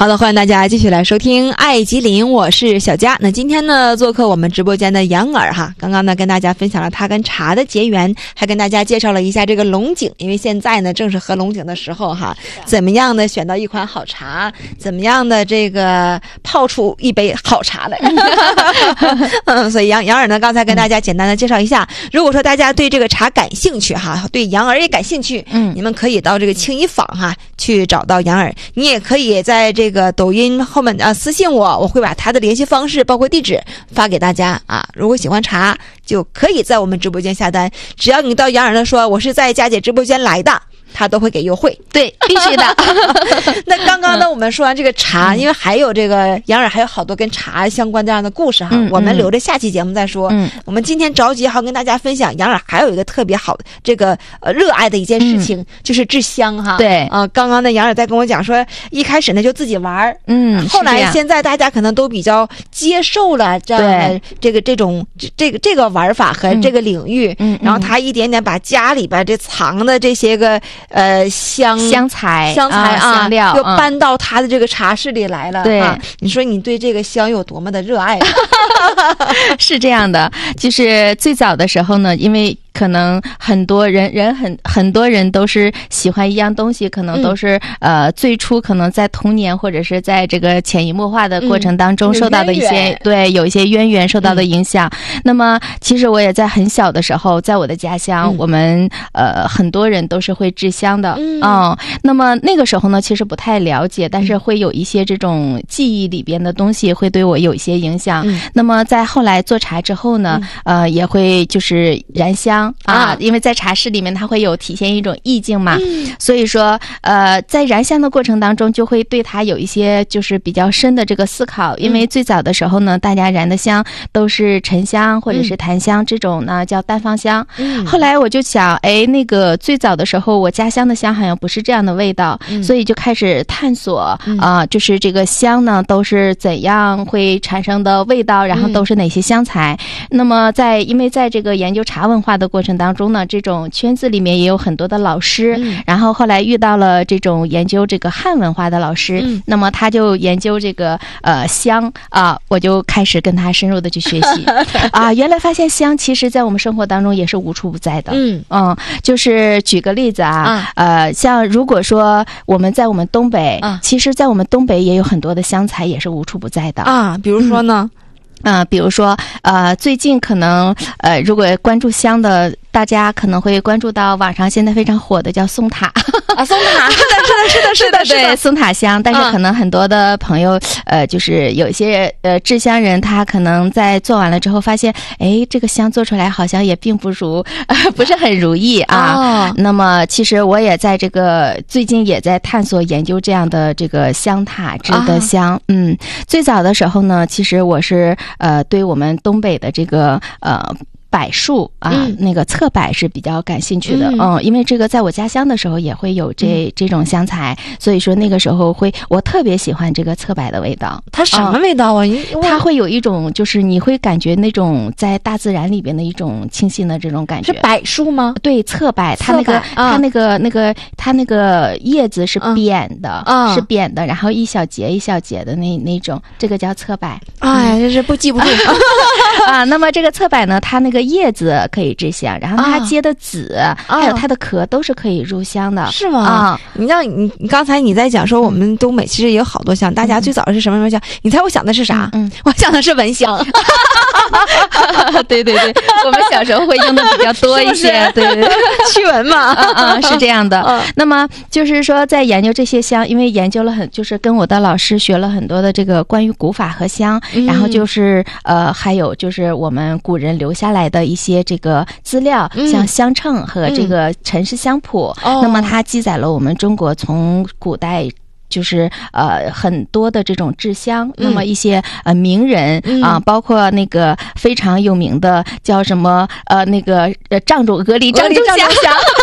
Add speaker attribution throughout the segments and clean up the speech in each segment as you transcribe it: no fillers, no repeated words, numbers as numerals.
Speaker 1: 好的，欢迎大家继续来收听爱吉林，我是小佳。那今天呢，做客我们直播间的杨儿哈，刚刚呢跟大家分享了他跟茶的结缘，还跟大家介绍了一下这个龙井，因为现在呢正是喝龙井的时候哈，怎么样的选到一款好茶，怎么样的这个泡出一杯好茶来。所以杨儿呢刚才跟大家简单的介绍一下，如果说大家对这个茶感兴趣哈，对杨儿也感兴趣，你们可以到这个青衣坊哈去找到杨儿，你也可以在这个抖音后面私信我会把他的联系方式包括地址发给大家啊。如果喜欢茶，就可以在我们直播间下单，只要你到杨儿的说我是在佳姐直播间来的，他都会给优惠。
Speaker 2: 对，必须的。
Speaker 1: 那刚刚呢我们说完这个茶，因为还有这个杨儿还有好多跟茶相关这样的故事哈，我们留着下期节目再说。我们今天着急好跟大家分享杨儿还有一个特别好的这个热爱的一件事情，就是制香哈。
Speaker 2: 对
Speaker 1: 刚刚呢杨儿在跟我讲说，一开始呢就自己玩，后来现在大家可能都比较接受了这样的这个玩法和这个领域，然后他一点点把家里边这藏的这些个香材
Speaker 2: 香料
Speaker 1: 又搬到他的这个茶室里来了。
Speaker 2: 对，
Speaker 1: 你说你对这个香有多么的热爱？
Speaker 2: 是这样的，就是最早的时候呢，因为可能很多很多人都是喜欢一样东西，可能都是最初可能在童年或者是在这个潜移默化的过程当中受到的一些有一些渊源受到的影响。那么其实我也在很小的时候，在我的家乡，我们很多人都是会制香的。那么那个时候呢，其实不太了解，但是会有一些这种记忆里边的东西会对我有一些影响。那么在后来做茶之后呢，也会就是燃香。因为在茶室里面它会有体现一种意境嘛，所以说在燃香的过程当中就会对它有一些就是比较深的这个思考。因为最早的时候呢，大家燃的香都是沉香或者是檀香，这种呢叫单芳香。后来我就想，那个最早的时候我家乡的香好像不是这样的味道，所以就开始探索就是这个香呢都是怎样会产生的味道，然后都是哪些香材。那么因为在这个研究茶文化的过程当中呢，这种圈子里面也有很多的老师，然后后来遇到了这种研究这个汉文化的老师，那么他就研究这个香我就开始跟他深入的去学习原来发现香其实在我们生活当中也是无处不在的。就是举个例子像如果说我们在我们东北，其实在我们东北也有很多的香材也是无处不在的
Speaker 1: 比如说呢
Speaker 2: 比如说最近可能如果关注香的大家可能会关注到网上现在非常火的叫松塔
Speaker 1: 松塔是的
Speaker 2: 对，松塔香。但是可能很多的朋友就是有一些制香人，他可能在做完了之后发现这个香做出来好像也并不是很如意那么其实我也在这个最近也在探索研究这样的这个香塔制的香。最早的时候呢，其实我是对我们东北的这个柏树那个侧柏是比较感兴趣的。因为这个在我家乡的时候也会有这种香材，所以说那个时候我特别喜欢这个侧柏的味道。
Speaker 1: 它什么味道
Speaker 2: 它会有一种就是你会感觉那种在大自然里边的一种清新的这种感觉。
Speaker 1: 是柏树吗？
Speaker 2: 对，侧柏，它那个叶子是扁的，是扁的，然后一小节一小节的那种，这个叫侧柏。
Speaker 1: 这是记不住
Speaker 2: 那么这个侧柏呢，它那个叶子可以制香，然后它结的籽还有它的壳都是可以入香的。
Speaker 1: 是吗？你让你刚才你在讲说我们东北其实也有好多香，大家最早是什么香？你猜我想的是啥？我想的是蚊香。
Speaker 2: 对，我们小时候会用的比较多一些。
Speaker 1: 是对驱蚊嘛。
Speaker 2: 是这样的。那么就是说在研究这些香，因为研究了就是跟我的老师学了很多的这个关于古法和香，然后就是还有就是我们古人留下来的一些这个资料，像香秤和这个陈氏香谱。那么它记载了我们中国从古代就是很多的这种制香，那么一些名人包括那个非常有名的叫什么那个鹅梨帐中香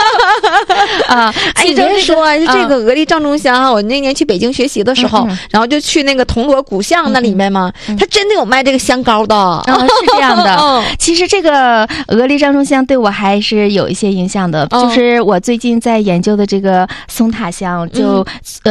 Speaker 1: 其中说这个鹅梨帐中香我那年去北京学习的时候，然后就去那个铜锣古巷那里面嘛，它真的有卖这个香膏的。
Speaker 2: 是这样的。其实这个鹅梨帐中香对我还是有一些影响的，就是我最近在研究的这个松塔香，就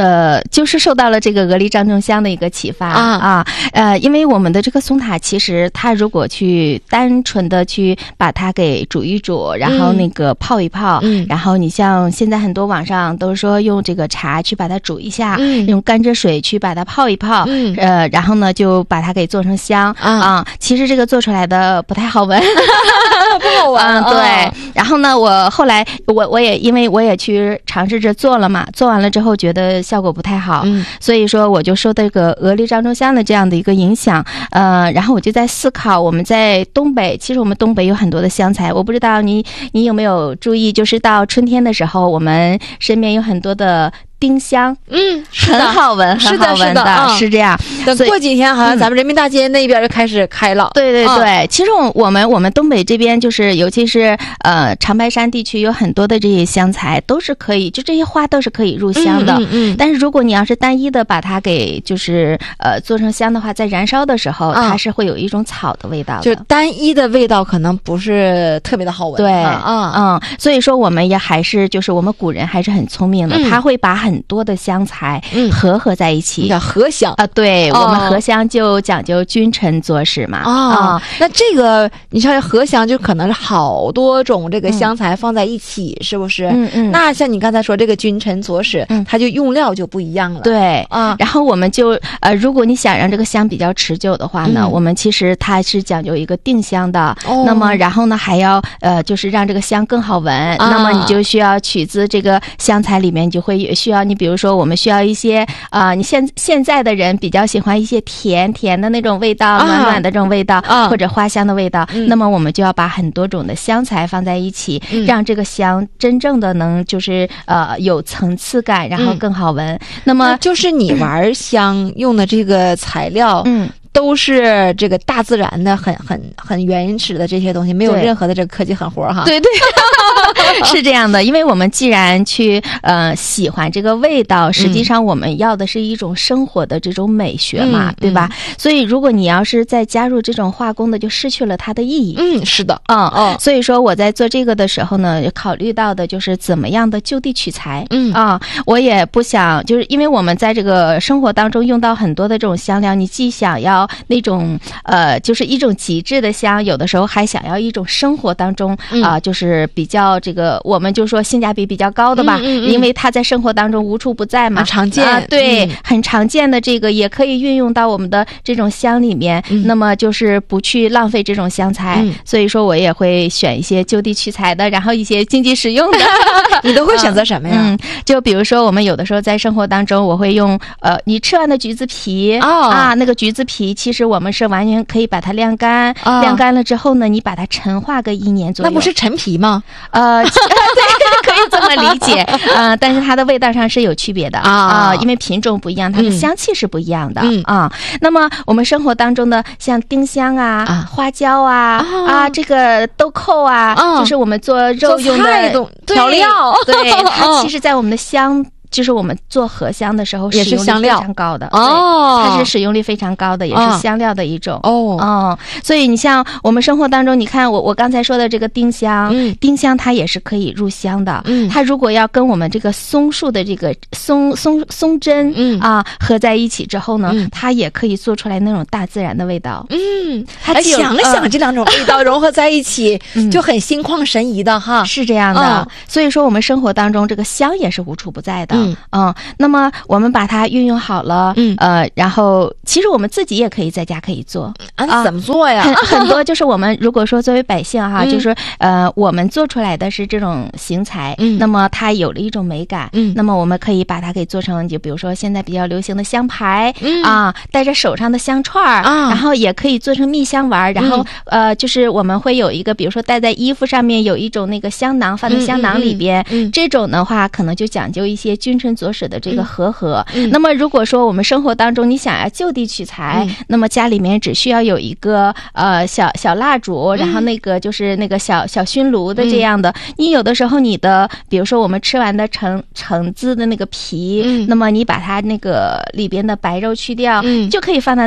Speaker 2: 就是受到了这个鹅梨张仲香的一个启发因为我们的这个松塔其实它如果去单纯的去把它给煮一煮，然后那个泡一泡，然后你像现在很多网上都说用这个茶去把它煮一下，用甘蔗水去把它泡一泡，然后呢就把它给做成香其实这个做出来的不太好闻
Speaker 1: 不好闻
Speaker 2: 对。然后呢我后来我也因为我也去尝试着做了嘛，做完了之后觉得效果不太好，所以说我就受这个鹅梨张仲香的这样的一个影响，然后我就在思考，我们在东北，其实我们东北有很多的香材，我不知道你有没有注意，就是到春天的时候，我们身边有很多的丁香，
Speaker 1: 是的，
Speaker 2: 很好闻，
Speaker 1: 是的，
Speaker 2: 很好闻的，是这样。
Speaker 1: 等过几天，好像咱们人民大街那边就开始开了。
Speaker 2: 对对对，其实我们东北这边就是，尤其是长白山地区，有很多的这些香材都是可以，就这些花都是可以入香的。但是如果你要是单一的把它给就是做成香的话，在燃烧的时候，它是会有一种草的味道的，
Speaker 1: 就单一的味道可能不是特别的好闻。
Speaker 2: 对，所以说我们也还是就是我们古人还是很聪明的，他会把很多的香材合在一起，
Speaker 1: 叫合香
Speaker 2: 对，我们合香就讲究君臣佐使嘛。
Speaker 1: 那这个你像合香就可能是好多种这个香材放在一起，是不是？那像你刚才说这个君臣佐使，它就用料就不一样了。
Speaker 2: 对然后我们就如果你想让这个香比较持久的话呢，我们其实它是讲究一个定香的。那么然后呢还要就是让这个香更好闻，那么你就需要取自这个香材里面，你就会需要你比如说我们需要一些你现在的人比较喜欢一些甜甜的那种味道，暖暖的这种味道，或者花香的味道，那么我们就要把很多种的香材放在一起，让这个香真正的能就是有层次感，然后更好闻。那么
Speaker 1: 就是你玩香用的这个材料都是这个大自然的很原始的这些东西，没有任何的这个科技狠活哈。
Speaker 2: 对对是这样的，因为我们既然去喜欢这个味道，实际上我们要的是一种生活的这种美学嘛，对吧？所以如果你要是再加入这种化工的，就失去了它的意义。
Speaker 1: 是的。
Speaker 2: 所以说我在做这个的时候呢，考虑到的就是怎么样的就地取材。我也不想就是因为我们在这个生活当中用到很多的这种香料，你既想要那种就是一种极致的香，有的时候还想要一种生活当中就是比较这个我们就说性价比比较高的吧，因为它在生活当中无处不在嘛，
Speaker 1: 很常见
Speaker 2: 对，很常见的这个也可以运用到我们的这种香里面，那么就是不去浪费这种香材，所以说我也会选一些就地取材的，然后一些经济实用的
Speaker 1: 你都会选择什么呀？
Speaker 2: 就比如说我们有的时候在生活当中，我会用你吃完的橘子皮那个橘子皮其实我们是完全可以把它晾干，晾干了之后呢，你把它陈化个1年左右。
Speaker 1: 那不是陈皮吗？
Speaker 2: 对，可以这么理解。但是它的味道上是有区别的因为品种不一样，它的香气是不一样的那么我们生活当中的像丁香花椒这个豆蔻就是我们做肉用的
Speaker 1: 调料，
Speaker 2: 对，它其实在我们的香。就是我们做合香的时候
Speaker 1: 也是香料
Speaker 2: 非常高的它是使用率非常高的，也是香料的一种所以你像我们生活当中，你看我刚才说的这个丁香，丁香它也是可以入香的它如果要跟我们这个松树的这个松针合在一起之后呢，它也可以做出来那种大自然的味道
Speaker 1: 它想想这两种味道融合在一起就很心旷神怡的哈。
Speaker 2: 是这样的所以说我们生活当中这个香也是无处不在的那么我们把它运用好了然后其实我们自己也可以在家可以做
Speaker 1: 怎么做呀？
Speaker 2: 很多就是我们如果说作为百姓就是我们做出来的是这种形材那么它有了一种美感那么我们可以把它给做成就比如说现在比较流行的香牌戴在手上的香串然后也可以做成蜜香丸然后就是我们会有一个比如说戴在衣服上面有一种那个香囊放在香囊里边这种的话可能就讲究一些君臣佐使的这个和合那么如果说我们生活当中你想要就地取材那么家里面只需要有一个小蜡烛然后那个就是那个小熏炉的这样的你有的时候你的比如说我们吃完的橙子的那个皮那么你把它那个里边的白肉去掉就可以放在那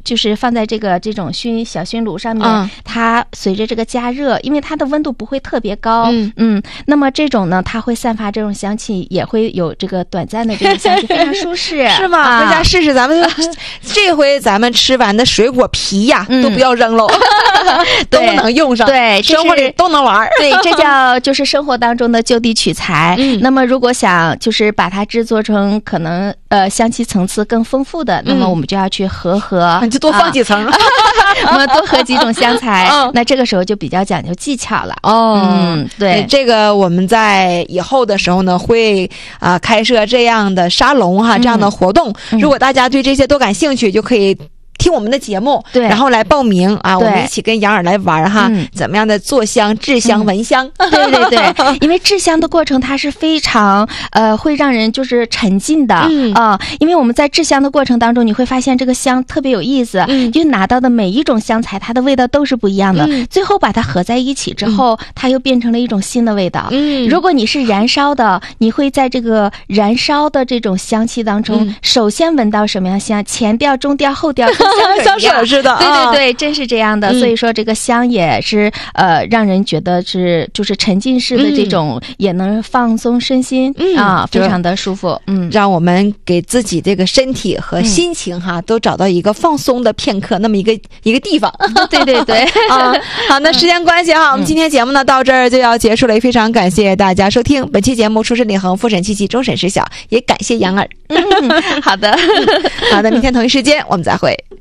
Speaker 2: 就是放在这种小熏炉上面，它随着这个加热，因为它的温度不会特别高，那么这种呢，它会散发这种香气，也会有这个短暂的这个香气，非常舒适，
Speaker 1: 是吗？回家试试，咱们这回咱们吃完的水果皮呀，都不要扔喽，都能用上，
Speaker 2: 对，
Speaker 1: 生活里都能玩。
Speaker 2: 对，这叫就是生活当中的就地取材。那么如果想就是把它制作成可能香气层次更丰富的，那么我们就要去
Speaker 1: 你就多放几层，
Speaker 2: 我们多合几种香材，那这个时候就比较讲究技巧了。对，
Speaker 1: 这个我们在以后的时候呢，会开设这样的沙龙哈，这样的活动。如果大家对这些都感兴趣，就可以听我们的节目，
Speaker 2: 对，
Speaker 1: 然后来报名啊，我们一起跟杨尔来玩哈，怎么样的做香、制香、闻香？
Speaker 2: 对对对，因为制香的过程它是非常会让人就是沉浸的因为我们在制香的过程当中，你会发现这个香特别有意思，就拿到的每一种香材，它的味道都是不一样的，最后把它合在一起之后，它又变成了一种新的味道。如果你是燃烧的，你会在这个燃烧的这种香气当中，首先闻到什么样香？前调、中调、后调。
Speaker 1: 香水似的，
Speaker 2: 对对对，真是这样的。所以说这个香也是让人觉得是就是沉浸式的这种，也能放松身心非常的舒服。
Speaker 1: 让我们给自己这个身体和心情哈，都找到一个放松的片刻，那么一个地方。
Speaker 2: 对对对
Speaker 1: 好，那时间关系哈，我们今天节目呢到这儿就要结束了，也非常感谢大家收听本期节目，出身李恒，复审七期，终审时小，也感谢杨尔。
Speaker 2: 好的，
Speaker 1: 好的，明天同一时间我们再会。